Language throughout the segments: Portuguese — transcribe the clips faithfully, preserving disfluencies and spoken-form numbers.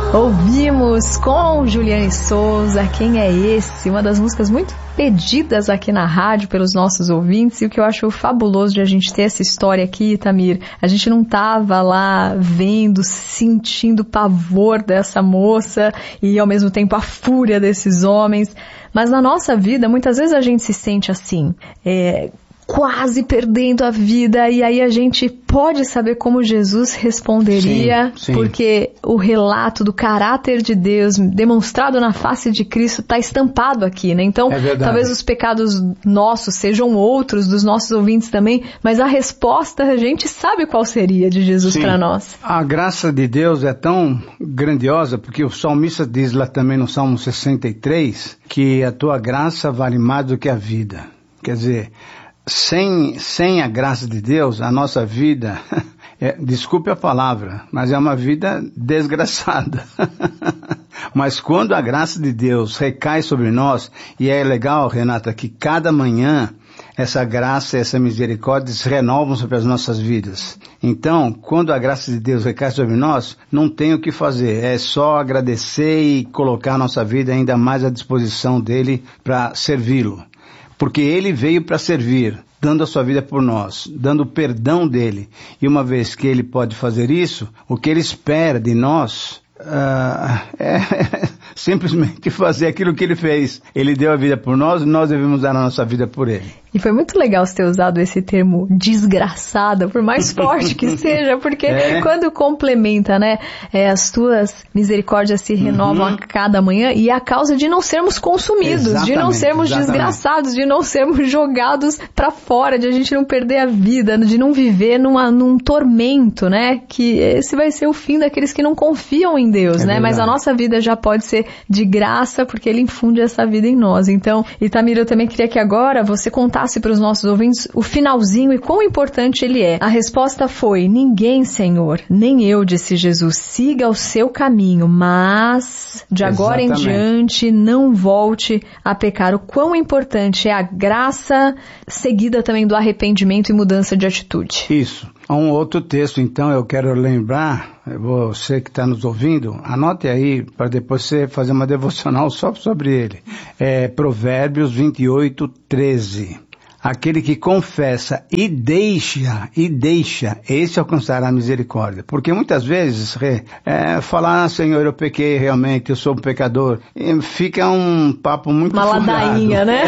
Ouvimos com Juliane Souza, Quem é Esse? Uma das músicas muito pedidas aqui na rádio pelos nossos ouvintes, e o que eu acho fabuloso de a gente ter essa história aqui, Tamir, a gente não tava lá vendo, sentindo o pavor dessa moça e ao mesmo tempo a fúria desses homens, mas na nossa vida muitas vezes a gente se sente assim, é, quase perdendo a vida, e aí a gente pode saber como Jesus responderia, sim, sim. Porque o relato do caráter de Deus demonstrado na face de Cristo está estampado aqui, né? Então, é talvez os pecados nossos sejam outros, dos nossos ouvintes também, mas a resposta a gente sabe qual seria de Jesus para nós. A graça de Deus é tão grandiosa, porque o salmista diz lá também no Salmo sessenta e três, que a tua graça vale mais do que a vida. Quer dizer, Sem, sem a graça de Deus, a nossa vida, é, desculpe a palavra, mas é uma vida desgraçada. Mas quando a graça de Deus recai sobre nós, e é legal, Renata, que cada manhã essa graça e essa misericórdia se renovam sobre as nossas vidas. Então, quando a graça de Deus recai sobre nós, não tem o que fazer, é só agradecer e colocar a nossa vida ainda mais à disposição dele para servi-lo. Porque ele veio para servir, dando a sua vida por nós, dando o perdão dele. E uma vez que ele pode fazer isso, o que ele espera de nós uh, é simplesmente fazer aquilo que ele fez. Ele deu a vida por nós e nós devemos dar a nossa vida por ele. E foi muito legal você ter usado esse termo desgraçada, por mais forte que seja, porque é. quando complementa, né, é, as tuas misericórdias se renovam uhum. a cada manhã, e é a causa de não sermos consumidos, exatamente, de não sermos exatamente. desgraçados, de não sermos jogados para fora, de a gente não perder a vida, de não viver numa, num tormento, né, que esse vai ser o fim daqueles que não confiam em Deus, é né, verdade. Mas a nossa vida já pode ser de graça, porque Ele infunde essa vida em nós. Então, Itamir, eu também queria que agora você contasse para os nossos ouvintes o finalzinho e quão importante ele é. A resposta foi: ninguém, Senhor, nem eu, disse Jesus, siga o seu caminho, mas de agora Exatamente. em diante não volte a pecar. O quão importante é a graça seguida também do arrependimento e mudança de atitude. Isso. Um outro texto, então, eu quero lembrar, você que está nos ouvindo, anote aí para depois você fazer uma devocional só sobre ele. É Provérbios vinte e oito, treze. Aquele que confessa e deixa, e deixa, esse alcançará a misericórdia. Porque muitas vezes, é, falar, ah, Senhor, eu pequei realmente, eu sou um pecador, fica um papo muito Uma furado. ladainha, né?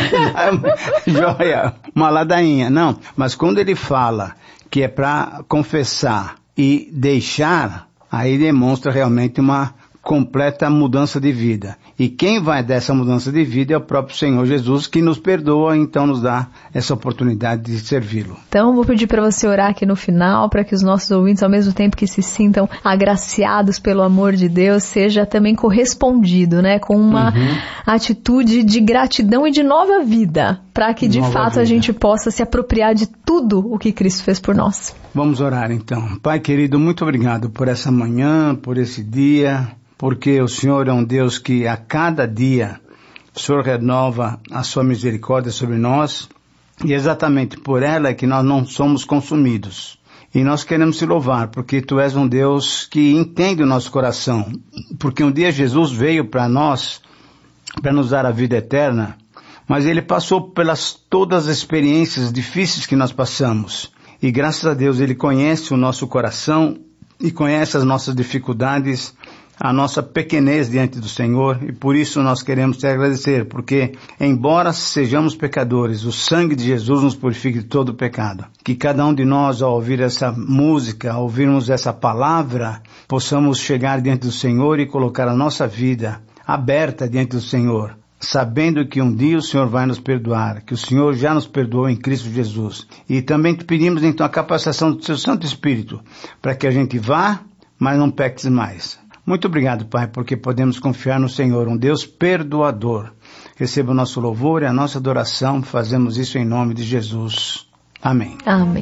Joia, uma ladainha. Não, mas quando ele fala que é para confessar e deixar, aí demonstra realmente uma completa mudança de vida. E quem vai dar essa mudança de vida é o próprio Senhor Jesus, que nos perdoa e então nos dá essa oportunidade de servi-lo. Então, vou pedir para você orar aqui no final, para que os nossos ouvintes, ao mesmo tempo que se sintam agraciados pelo amor de Deus, seja também correspondido, né, com uma uhum. atitude de gratidão e de nova vida, para que de nova fato vida. a gente possa se apropriar de tudo o que Cristo fez por nós. Vamos orar então. Pai querido, muito obrigado por essa manhã, por esse dia, porque o Senhor é um Deus que a cada dia o Senhor renova a sua misericórdia sobre nós, e exatamente por ela é que nós não somos consumidos. E nós queremos te louvar, porque tu és um Deus que entende o nosso coração, porque um dia Jesus veio para nós, para nos dar a vida eterna, mas ele passou pelas todas as experiências difíceis que nós passamos, e graças a Deus ele conhece o nosso coração e conhece as nossas dificuldades, a nossa pequenez diante do Senhor, e por isso nós queremos te agradecer, porque embora sejamos pecadores, o sangue de Jesus nos purifica de todo o pecado. Que cada um de nós, ao ouvir essa música, ao ouvirmos essa palavra, possamos chegar diante do Senhor e colocar a nossa vida aberta diante do Senhor, sabendo que um dia o Senhor vai nos perdoar, que o Senhor já nos perdoou em Cristo Jesus. E também te pedimos então a capacitação do seu Santo Espírito, para que a gente vá, mas não peques mais. Muito obrigado, Pai, porque podemos confiar no Senhor, um Deus perdoador. Receba o nosso louvor e a nossa adoração. Fazemos isso em nome de Jesus. Amém. Amém.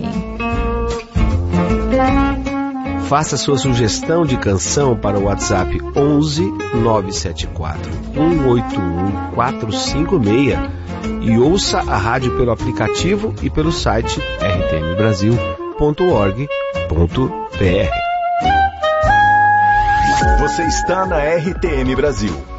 Faça sua sugestão de canção para o WhatsApp onze nove sete quatro um oito um quatro cinco seis e ouça a rádio pelo aplicativo e pelo site r t m brasil ponto org ponto b r. Você está na R T M Brasil.